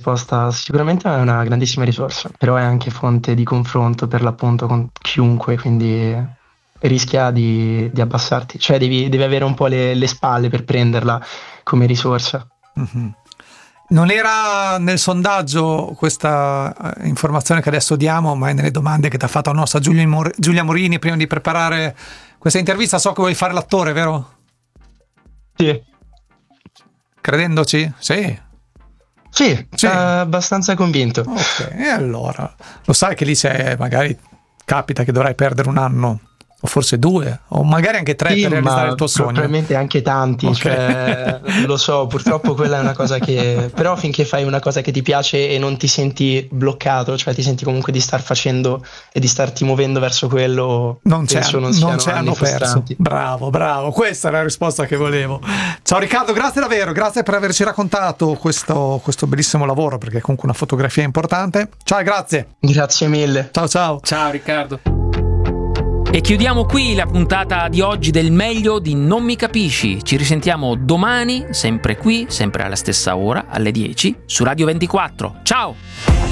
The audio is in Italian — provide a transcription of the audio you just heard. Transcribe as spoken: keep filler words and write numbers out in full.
risposta: sicuramente è una grandissima risorsa, però è anche fonte di confronto per l'appunto con chiunque, quindi rischia di, di abbassarti, cioè devi, devi avere un po' le, le spalle per prenderla come risorsa. Mm-hmm. Non era nel sondaggio questa informazione che adesso diamo, ma è nelle domande che ti ha fatto la nostra Giulia, Mor- Giulia Morini prima di preparare questa intervista. So che vuoi fare l'attore, vero? Sì. Credendoci? Sì. Sì, sì. Eh, abbastanza convinto. Ok, e allora lo sai che lì c'è, magari capita che dovrai perdere un anno o forse due o magari anche tre, sì, per realizzare il tuo sogno. Probabilmente anche tanti, okay. Cioè, lo so, purtroppo quella è una cosa che però finché fai una cosa che ti piace e non ti senti bloccato, cioè ti senti comunque di star facendo e di starti muovendo verso quello, non c'è, penso non, non c'è hanno perso. Bravo, bravo, questa è la risposta che volevo. Ciao Riccardo, grazie davvero, grazie per averci raccontato questo, questo bellissimo lavoro, perché è comunque una fotografia importante. Ciao, grazie. Grazie mille. Ciao ciao. Ciao Riccardo. E chiudiamo qui la puntata di oggi del Meglio di Non Mi Capisci. Ci risentiamo domani, sempre qui, sempre alla stessa ora, alle dieci, su Radio ventiquattro. Ciao!